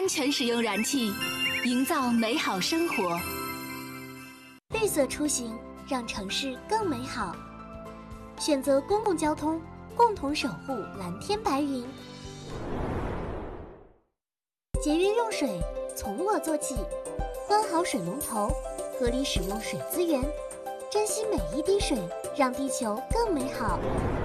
安全使用燃气，营造美好生活。 绿色出行，让城市更美好。选择公共交通，共同守护蓝天白云。节约用水，从我做起。关好水龙头，合理使用水资源，珍惜每一滴水，让地球更美好。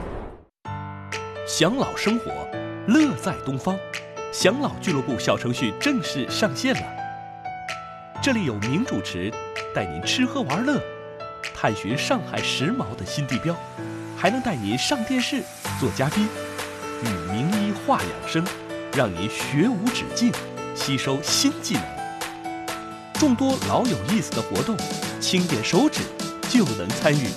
享老生活，乐在东方。享老俱乐部小程序正式上线了。这里有名主持带您吃喝玩乐，探寻上海时髦的新地标，还能带您上电视做嘉宾，与名医话养生，让您学无止境，吸收新技能。众多老有意思的活动，轻点手指就能参与，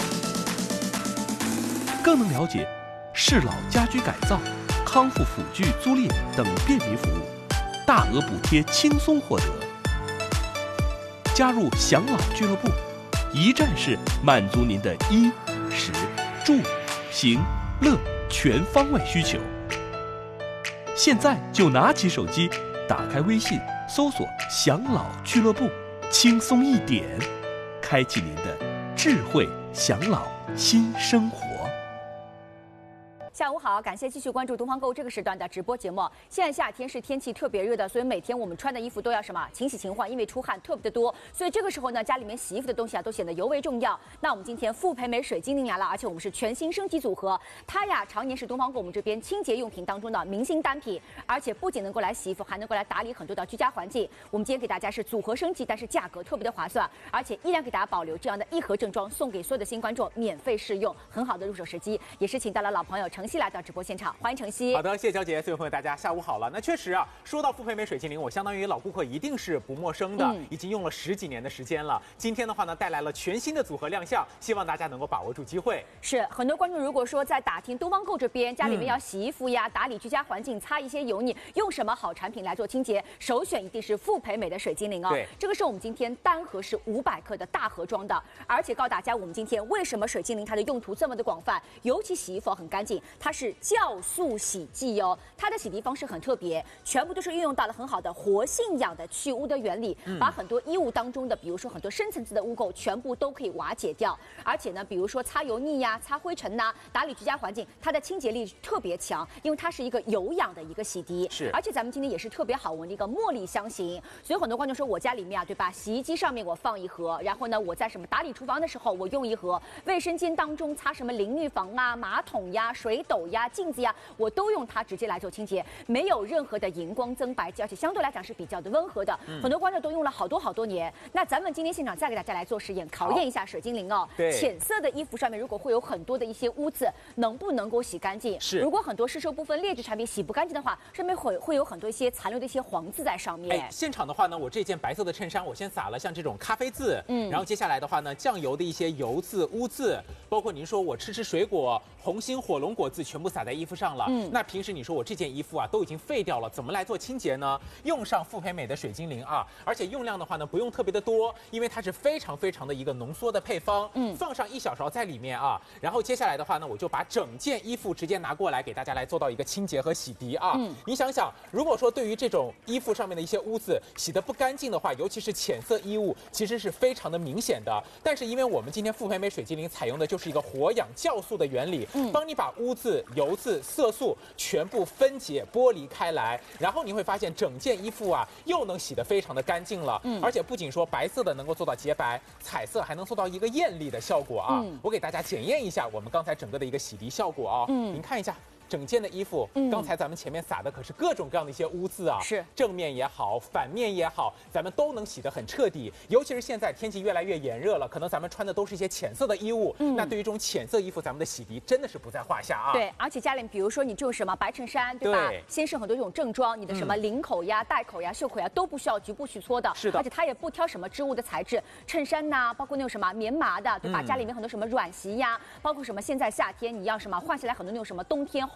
更能了解适老家居改造、康复辅具租赁等便民服务，大额补贴轻松获得。加入享老俱乐部，一站式满足您的衣、食、住、行、乐全方位需求。现在就拿起手机，打开微信，搜索享老俱乐部，轻松一点，开启您的智慧享老新生活。 下午好，感谢继续关注东方购这个时段的直播节目。现在夏天是天气特别热的，所以每天我们穿的衣服都要什么勤洗勤换，因为出汗特别的多，所以这个时候呢，家里面洗衣服的东西啊都显得尤为重要。那我们今天傅培美水精灵来了，而且我们是全新升级组合，它呀常年是东方购我们这边清洁用品当中的明星单品，而且不仅能够来洗衣服，还能够来打理很多的居家环境。我们今天给大家是组合升级，但是价格特别的划算，而且依然给大家保留这样的一盒正装，送给所有的新观众免费试用，很好的入手时机。也是请到了老朋友程曦来到直播现场。欢迎程曦。 好的，谢谢娇姐，所有朋友大家下午好了。那确实啊，说到傅培美水精灵，我相当于老顾客一定是不陌生的，已经用了10几年的时间了。今天的话呢，带来了全新的组合亮相，希望大家能够把握住机会。 是很多观众如果说在打听东方购这边家里面要洗衣服呀、打理居家环境、擦一些油腻，用什么好产品来做清洁，首选一定是傅培美的水精灵哦。 对， 这个是我们今天单盒是500克的大盒装的，而且告诉大家，我们今天为什么水精灵它的用途这么的广泛，尤其洗衣服很干净，它是酵素洗剂哦，它的洗涤方式很特别，全部都是运用到了很好的活性氧的去污的原理，把很多衣物当中的，比如说很多深层次的污垢，全部都可以瓦解掉。而且呢，比如说擦油腻呀、擦灰尘呐、打理居家环境，它的清洁力特别强，因为它是一个有氧的一个洗涤。 是， 而且咱们今天也是特别好闻的一个茉莉香型，所以很多观众说我家里面啊，对吧？洗衣机上面我放一盒，然后呢，我在什么打理厨房的时候我用一盒，卫生间当中擦什么淋浴房啊、马桶呀、水斗呀、镜子呀，我都用它直接来做清洁，没有任何的荧光增白剂，而且相对来讲是比较的温和的。很多观众都用了好多年。那咱们今天现场再给大家来做实验，考验一下水精灵哦。 对， 浅色的衣服上面如果会有很多的一些污渍，能不能够洗干净？ 是。 如果很多市售部分劣质产品洗不干净的话，上面会有很多一些残留的一些黄渍在上面。 现场的话呢，我这件白色的衬衫，我先撒了像这种咖啡渍，然后接下来的话呢，酱油的一些油渍、污渍，包括您说我吃水果，红心火龙果渍全部撒在衣服上了。那平时你说我这件衣服啊都已经废掉了，怎么来做清洁呢？用上傅培美的水精灵啊，而且用量的话呢不用特别的多，因为它是非常的一个浓缩的配方，放上1小勺在里面啊，然后接下来的话呢，我就把整件衣服直接拿过来给大家来做到一个清洁和洗涤啊。你想想，如果说对于这种衣服上面的一些污渍洗得不干净的话，尤其是浅色衣物，其实是非常的明显的。但是因为我们今天傅培美水精灵采用的就是一个活氧酵素的原理，帮你把污渍、油渍、色素全部分解剥离开来，然后你会发现整件衣服啊又能洗得非常的干净了，而且不仅说白色的能够做到洁白，彩色还能做到一个艳丽的效果啊。我给大家检验一下我们刚才整个的一个洗涤效果啊，您看一下。整件的衣服，刚才咱们前面撒的可是各种各样的一些污渍啊， 是正面也好，反面也好，咱们都能洗得很彻底。尤其是现在天气越来越炎热了，可能咱们穿的都是一些浅色的衣物，那对于这种浅色衣服，咱们的洗涤真的是不在话下啊。 对，而且家里比如说你这种什么白衬衫，对吧？先生很多这种正装，你的什么领口呀、带口呀、袖口呀都不需要局部去搓的， 是的， 而且它也不挑什么织物的材质，衬衫呐，包括那种什么棉麻的，对吧？家里面很多什么软席呀，包括什么现在夏天你要什么换下来很多那种什么冬天厚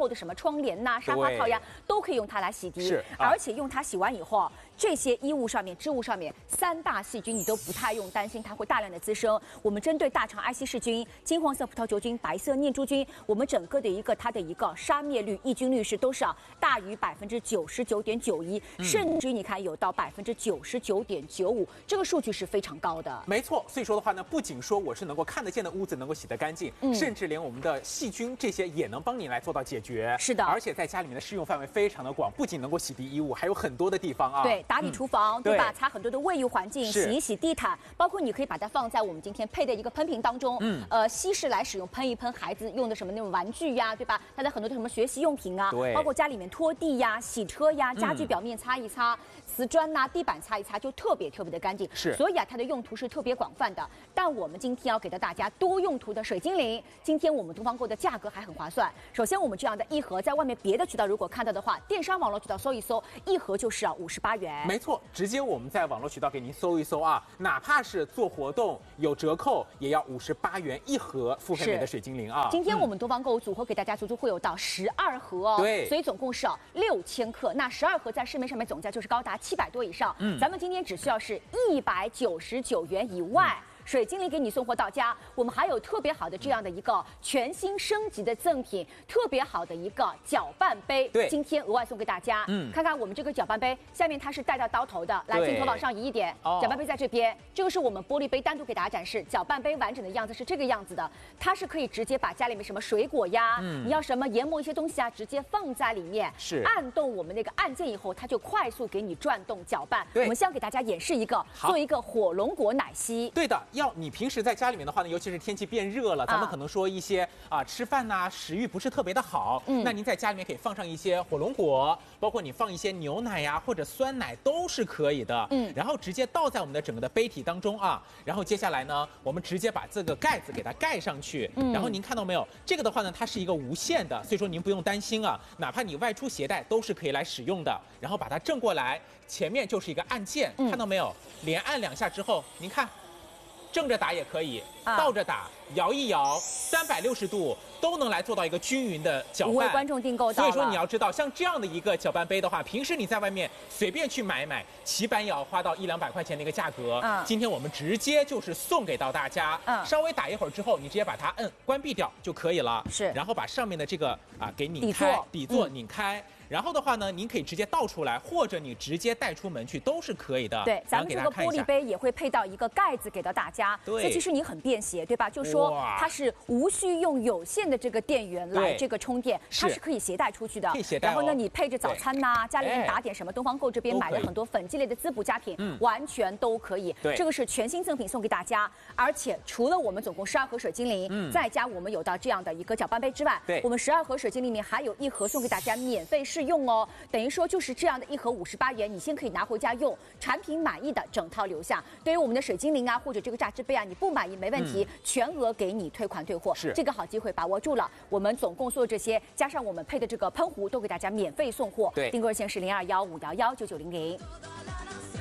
后的什么窗帘呐、沙发套呀，都可以用它来洗涤。 是， 而且用它洗完以后，这些衣物上面、织物上面3大细菌你都不太用担心它会大量的滋生。我们针对大肠埃希氏菌、金黄色葡萄球菌、白色念珠菌，我们整个的它的一个杀灭率、抑菌率都是大于99.91%，甚至你看有到99.95%，这个数据是非常高的。 没错，所以说的话呢，不仅说我是能够看得见的屋子能够洗得干净，甚至连我们的细菌这些也能帮你来做到解决。 是的， 而且在家里面的适用范围非常的广，不仅能够洗涤衣物，还有很多的地方啊。 对，打理厨房，对吧？擦很多的卫浴环境，洗一洗地毯，包括你可以把它放在我们今天配的一个喷瓶当中，稀释来使用，喷一喷孩子用的什么那种玩具呀，对吧？它的很多的什么学习用品啊， 对， 包括家里面拖地呀、洗车呀、家具表面擦一擦。瓷砖呐、地板擦一擦就特别的干净， 是， 所以它的用途是特别广泛的。但我们今天要给到大家多用途的水精灵，今天我们东方购的价格还很划算。首先，我们这样的一盒，在外面别的渠道如果看到的话，电商网络渠道搜一搜，一盒就是58元。 没错，直接我们在网络渠道给您搜一搜啊，哪怕是做活动有折扣，也要58元一盒复配美的水精灵啊。 今天我们东方购组合给大家足足会有到12盒哦， 对， 所以总共是6000克。那12盒在市面上面总价就是高达700多以上，咱们今天只需要是199元以外。水精灵给你送货到家，我们还有特别好的这样的一个全新升级的赠品，特别好的一个搅拌杯。 对， 今天额外送给大家。看看我们这个搅拌杯，下面它是带到刀头的，来镜头往上移一点。搅拌杯在这边，这个是我们玻璃杯单独给大家展示。搅拌杯完整的样子是这个样子的，它是可以直接把家里面什么水果呀，你要什么研磨一些东西啊，直接放在里面， 是按动我们那个按键以后，它就快速给你转动搅拌。 对， 我们先给大家演示一个，做一个火龙果奶昔。 对的，要你平时在家里面的话呢，尤其是天气变热了，咱们可能说一些吃饭呐、食欲不是特别的好，那您在家里面可以放上一些火龙果，包括你放一些牛奶呀或者酸奶都是可以的，然后直接倒在我们的整个的杯体当中啊，然后接下来呢，我们直接把这个盖子给它盖上去，然后您看到没有？这个的话呢，它是一个无线的，所以说您不用担心啊，哪怕你外出携带都是可以来使用的。然后把它正过来，前面就是一个按键，看到没有？连按2下之后，您看。正着打也可以，倒着打，摇一摇，360度都能来做到一个均匀的搅拌。 5位观众订购到了。 所以说你要知道，像这样的一个搅拌杯的话，平时你在外面随便去买，起板也要花到100-200块钱的一个价格。今天我们直接就是送给到大家。稍微打一会儿之后，你直接把它关闭掉就可以了。 是。 然后把上面的这个给拧开，底座拧开。然后的话呢，您可以直接倒出来，或者你直接带出门去都是可以的。 对，咱们这个玻璃杯也会配到一个盖子给到大家， 对， 所以其实你很便携，对吧？就说它是无需用有线的这个电源来这个充电，它是可以携带出去的。 可以携带。 然后呢，你配着早餐呐，家里面打点什么，东方购这边买的很多粉剂类的滋补佳品，完全都可以。 对， 这个是全新赠品送给大家，而且除了我们总共12盒水精灵，再加我们有到这样的一个搅拌杯之外， 对， 我们12盒水精灵里面还有1盒送给大家免费试用哦。等于说就是这样的1盒58元，你先可以拿回家用，产品满意的整套留下。对于我们的水精灵啊，或者这个榨汁杯啊，你不满意没问题，全额给你退款退货。 是这个好机会把握住了。我们总共所有这些加上我们配的这个喷壶，都给大家免费送货。 对， 订购热线是0215119900。